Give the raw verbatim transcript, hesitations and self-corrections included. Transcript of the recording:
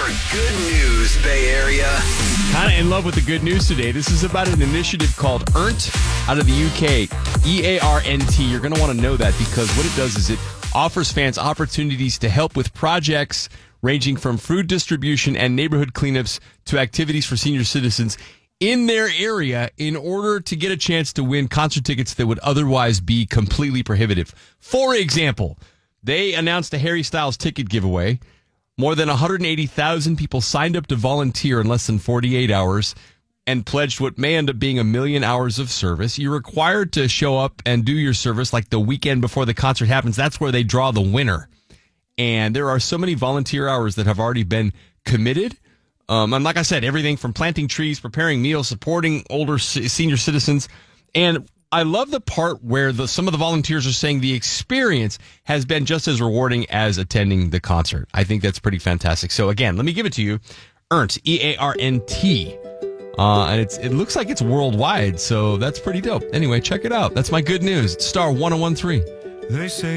more good news, Bay Area. Kind of in love with the good news today. This is about an initiative called Earnt out of the U K. E A R N T. You're going to want to know that because what it does is it offers fans opportunities to help with projects ranging from food distribution and neighborhood cleanups to activities for senior citizens in their area in order to get a chance to win concert tickets that would otherwise be completely prohibitive. For example, they announced a Harry Styles ticket giveaway. More than one hundred eighty thousand people signed up to volunteer in less than forty-eight hours and pledged what may end up being a million hours of service. You're required to show up and do your service like the weekend before the concert happens. That's where they draw the winner. And there are so many volunteer hours that have already been committed. Um, and like I said, everything from planting trees, preparing meals, supporting older c- senior citizens. And I love the part where the, some of the volunteers are saying the experience has been just as rewarding as attending the concert. I think that's pretty fantastic. So again, let me give it to you. Earnt, E A R N T. Uh, and it's it looks like it's worldwide, so that's pretty dope. Anyway, check it out. That's my good news. It's Star one oh one three. They say